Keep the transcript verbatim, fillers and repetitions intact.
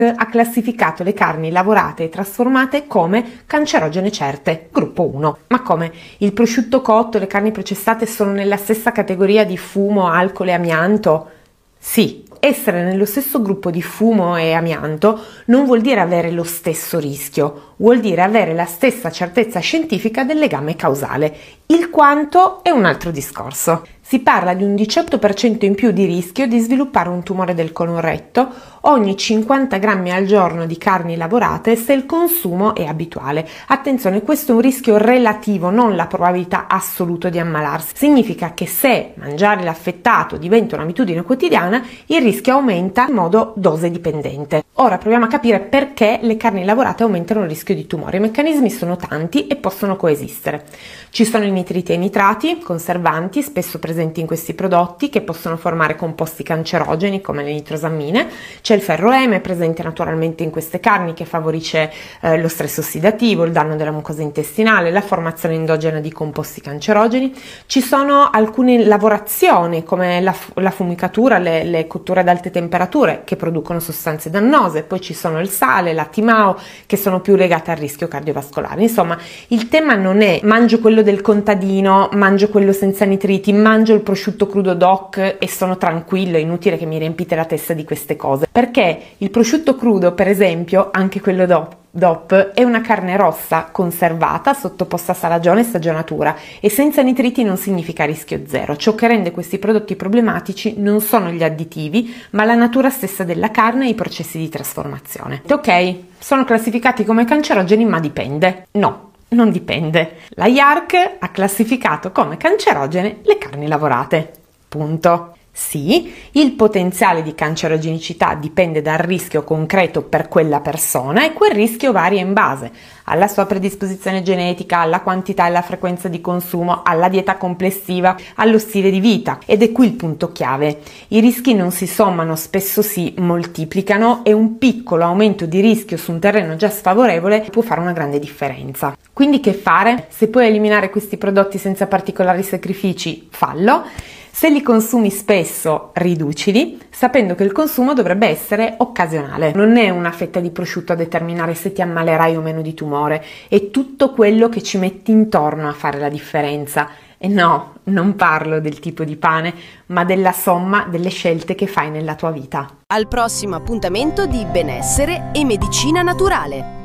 ha classificato le carni lavorate e trasformate come cancerogene certe, gruppo uno. Ma come? Il prosciutto cotto e le carni processate sono nella stessa categoria di fumo, alcol e amianto? Sì. Essere nello stesso gruppo di fumo e amianto non vuol dire avere lo stesso rischio, vuol dire avere la stessa certezza scientifica del legame causale. Il quanto è un altro discorso. Si parla di un diciotto per cento in più di rischio di sviluppare un tumore del colon retto ogni cinquanta grammi al giorno di carni lavorate se il consumo è abituale. Attenzione, questo è un rischio relativo, non la probabilità assoluta di ammalarsi. Significa che se mangiare l'affettato diventa un'abitudine quotidiana, il rischio aumenta in modo dose dipendente. Ora proviamo a capire perché le carni lavorate aumentano il rischio di tumore. I meccanismi sono tanti e possono coesistere. Ci sono i nitriti e i nitrati, conservanti, spesso presenti in questi prodotti, che possono formare composti cancerogeni come le nitrosammine. C'è il ferroeme presente naturalmente in queste carni, che favorisce eh, lo stress ossidativo, il danno della mucosa intestinale, la formazione endogena di composti cancerogeni. Ci sono alcune lavorazioni come la, la fumicatura, le, le cotture ad alte temperature, che producono sostanze dannose. Poi ci sono il sale, la timao, che sono più legate al rischio cardiovascolare. Insomma, il tema non è mangio quello del contadino, mangio quello senza nitriti, mangio il prosciutto crudo doc e sono tranquillo, è inutile che mi riempite la testa di queste cose, perché il prosciutto crudo, per esempio, anche quello doc D O P, è una carne rossa conservata, sottoposta a salagione e stagionatura, e senza nitriti non significa rischio zero. Ciò che rende questi prodotti problematici non sono gli additivi, ma la natura stessa della carne e i processi di trasformazione. Ok, sono classificati come cancerogeni, ma dipende. No, non dipende. La I A R C ha classificato come cancerogene le carni lavorate. Punto. Sì, il potenziale di cancerogenicità dipende dal rischio concreto per quella persona e quel rischio varia in base alla sua predisposizione genetica, alla quantità e alla frequenza di consumo, alla dieta complessiva, allo stile di vita. Ed è qui il punto chiave. I rischi non si sommano, spesso si moltiplicano e un piccolo aumento di rischio su un terreno già sfavorevole può fare una grande differenza. Quindi che fare? Se puoi eliminare questi prodotti senza particolari sacrifici, fallo. Se li consumi spesso, riducili, sapendo che il consumo dovrebbe essere occasionale. Non è una fetta di prosciutto a determinare se ti ammalerai o meno di tumore, è tutto quello che ci metti intorno a fare la differenza. E no, non parlo del tipo di pane, ma della somma delle scelte che fai nella tua vita. Al prossimo appuntamento di Benessere e Medicina Naturale.